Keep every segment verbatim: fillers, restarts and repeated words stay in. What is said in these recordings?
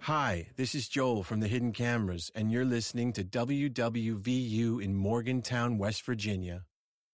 Hi, this is Joel from the Hidden Cameras, and you're listening to W W V U in Morgantown, West Virginia.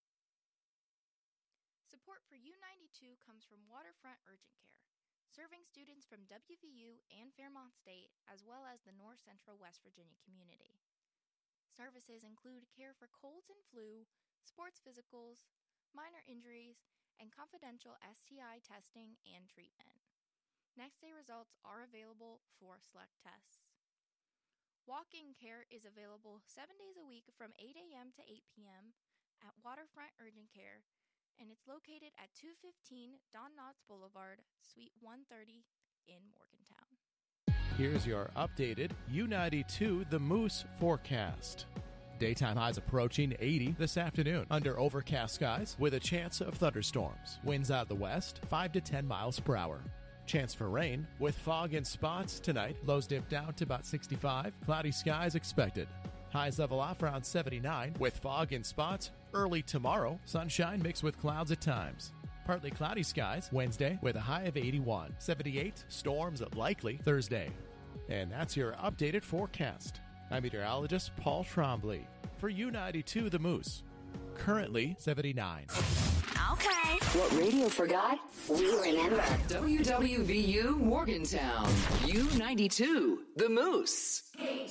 Support for U ninety-two comes from Waterfront Urgent Care, serving students from W V U and Fairmont State, as well as the North Central West Virginia community. Services include care for colds and flu, sports physicals, minor injuries, and confidential S T I testing and treatment. Next day results are available for select tests. Walk-in care is available seven days a week from eight a.m. to eight p.m. at Waterfront Urgent Care, and it's located at two fifteen Don Knotts Boulevard, Suite one thirty in Morgantown. Here's your updated U ninety-two The Moose forecast. Daytime highs approaching eighty this afternoon under overcast skies with a chance of thunderstorms. Winds out of the west, five to ten miles per hour. Chance for rain with fog in spots tonight. Lows dip down to about sixty-five. Cloudy skies expected. Highs level off around seventy-nine with fog in spots early tomorrow. Sunshine mixed with clouds at times. Partly cloudy skies Wednesday with a high of eighty-one. seventy-eight, storms likely Thursday. And that's your updated forecast. I'm meteorologist Paul Trombley for U ninety-two The Moose. Currently seventy-nine. Okay. What radio forgot, we remember. W W V U Morgantown. U ninety-two The Moose.